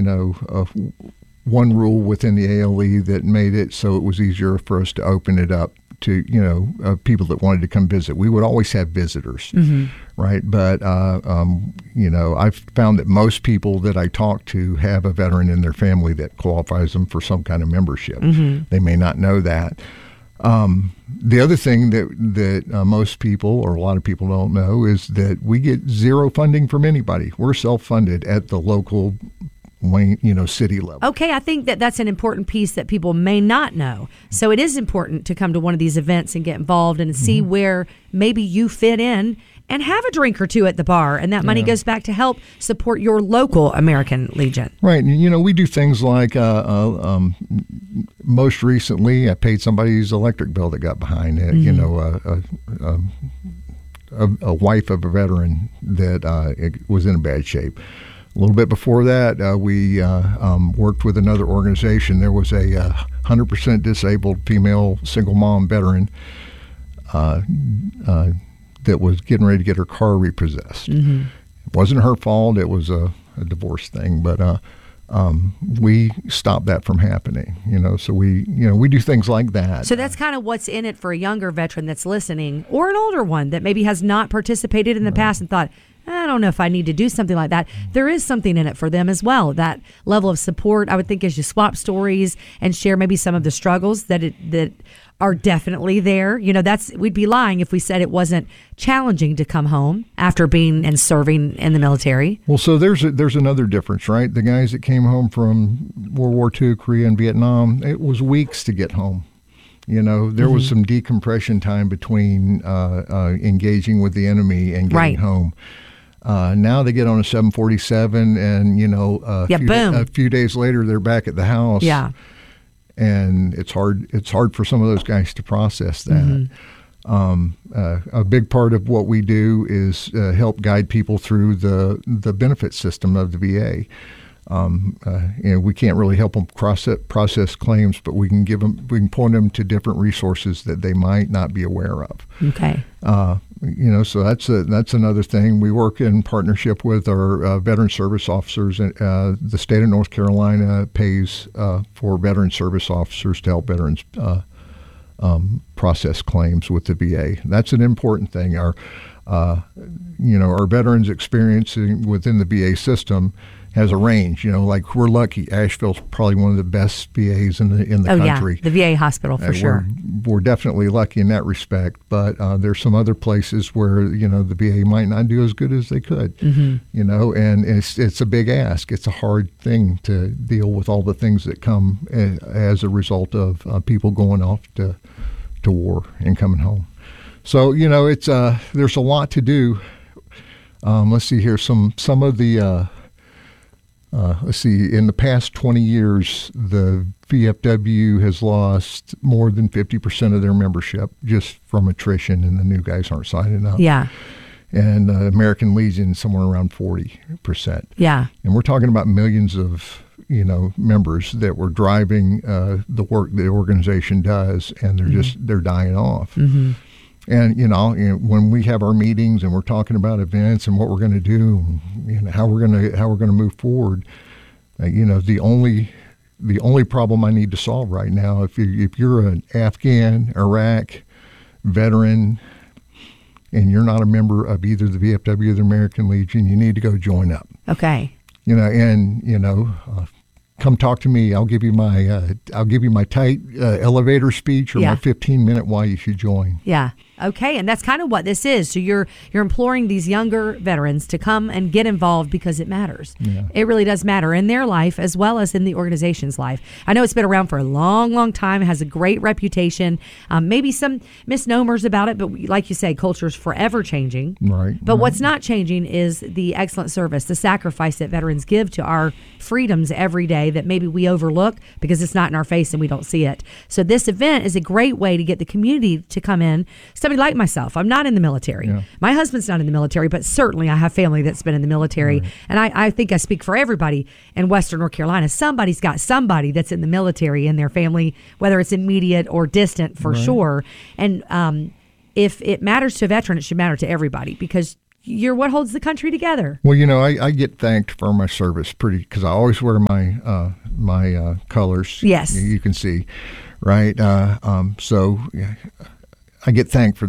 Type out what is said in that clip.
one rule within the ALE that made it so it was easier for us to open it up to, people that wanted to come visit. We would always have visitors, right? But, I've found that most people that I talk to have a veteran in their family that qualifies them for some kind of membership. They may not know that. The other thing that most people or a lot of people don't know is that we get zero funding from anybody. We're self-funded at the local city level. Okay, I think that's an important piece that people may not know. So it is important to come to one of these events and get involved and see where maybe you fit in and have a drink or two at the bar. And that money goes back to help support your local American Legion. Right. And, we do things like most recently I paid somebody's electric bill that got behind it, a wife of a veteran that was in bad shape. A little bit before that, we worked with another organization. There was a 100% disabled female single mom veteran that was getting ready to get her car repossessed. It wasn't her fault. It was a divorce thing, but we stopped that from happening. So we do things like that. So that's kind of what's in it for a younger veteran that's listening, or an older one that maybe has not participated in the past and thought, I don't know if I need to do something like that. There is something in it for them as well. That level of support, I would think, as you swap stories and share maybe some of the struggles that are definitely there. We'd be lying if we said it wasn't challenging to come home after being and serving in the military. Well, so there's another difference, right? The guys that came home from World War II, Korea, and Vietnam, it was weeks to get home. There was some decompression time between engaging with the enemy and getting home. Now they get on a 747 and, a few days later they're back at the house. Yeah. And it's hard for some of those guys to process that. A big part of what we do is help guide people through the benefit system of the VA. We can't really help them process claims, but we can point them to different resources that they might not be aware of. Okay. So that's another thing. We work in partnership with our veteran service officers. The state of North Carolina pays for veteran service officers to help veterans process claims with the VA. That's an important thing. Our veterans experiencing within the VA system has a range. Like we're lucky. Asheville's probably one of the best VAs in the country. Yeah, the VA hospital for sure. We're definitely lucky in that respect. But there's some other places where the VA might not do as good as they could. And it's a big ask. It's a hard thing to deal with all the things that come as a result of people going off to war and coming home. So it's there's a lot to do. Let's see here. Some of the in the past 20 years, the VFW has lost more than 50% of their membership just from attrition, and the new guys aren't signing up. Yeah. And American Legion somewhere around 40%. Yeah. And we're talking about millions of members that were driving the work the organization does, and they're dying off. And when we have our meetings and we're talking about events and what we're going to do, how we're going to move forward, the only problem I need to solve right now, if you're an Afghan, Iraq veteran, and you're not a member of either the VFW or the American Legion, you need to go join up. Okay. Come talk to me. I'll give you my tight elevator speech or my 15-minute why you should join. Yeah. Okay, and that's kind of what this is. So you're imploring these younger veterans to come and get involved because it matters. Yeah. It really does matter in their life as well as in the organization's life. I know it's been around for a long, long time. It has a great reputation. Maybe some misnomers about it, but like you say, culture's forever changing. Right. But what's not changing is the excellent service, the sacrifice that veterans give to our freedoms every day that maybe we overlook because it's not in our face and we don't see it. So this event is a great way to get the community to come in. Somebody like myself, I'm not in the military. Yeah. My husband's not in the military, but certainly I have family that's been in the military. Right. And I think I speak for everybody in Western North Carolina. Somebody's got somebody that's in the military in their family, whether it's immediate or distant for sure. And if it matters to a veteran, it should matter to everybody because you're what holds the country together. Well, I get thanked for my service because I always wear my colors. Yes. You can see, right? So yeah, I get thanked for